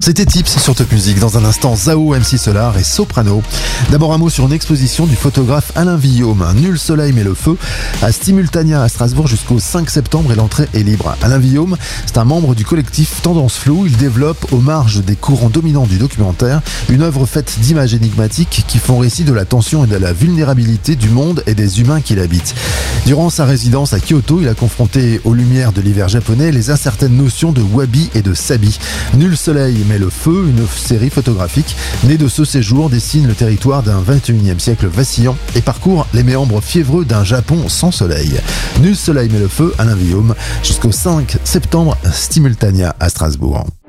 C'était Tips sur Top Music. Dans un instant, Zao, MC Solar et Soprano. D'abord un mot sur une exposition du photographe Alain Villaume. Nul soleil mais le feu à Stimultania à Strasbourg jusqu'au 5 septembre et l'entrée est libre. Alain Villaume, c'est un membre du collectif Tendance Floue. Il développe aux marges des courants dominants du documentaire une œuvre faite d'images énigmatiques qui font récit de la tension et de la vulnérabilité du monde et des humains qui l'habitent. Durant sa résidence à Kyoto, il a confronté aux lumières de l'hiver japonais les incertaines notions de wabi et de sabi. Nul soleil mais le feu, une série photographique née de ce séjour, dessine le territoire d'un 21e siècle vacillant et parcourt les méandres fiévreux d'un Japon sans soleil. Nul soleil mais le feu, Alain Villaume, jusqu'au 5 septembre, Stimultania à Strasbourg.